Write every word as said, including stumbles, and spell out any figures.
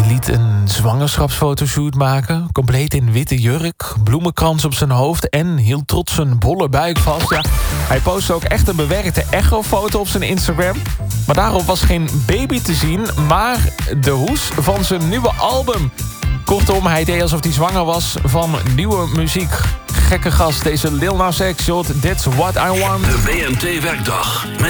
liet een zwangerschapsfotoshoot maken. Compleet in witte jurk, bloemenkrans op zijn hoofd en hield trots zijn bolle buik vast. Ja, hij postte ook echt een bewerkte echofoto op zijn Instagram. Maar daarop was geen baby te zien, maar de hoes van zijn nieuwe album. Kortom, hij deed alsof hij zwanger was van nieuwe muziek. Gekke gast, deze Lil Nas X, That's What I Want. De B N T Werkdag.